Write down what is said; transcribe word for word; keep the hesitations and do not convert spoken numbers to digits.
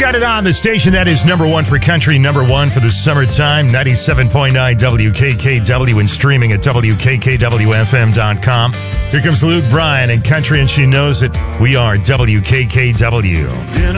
got it on the station that is number one for country, number one for the summertime, ninety-seven point nine W K K W, and streaming at W K K W F M dot com. Here comes Luke Bryan and Country, and she knows it. We are W K K W.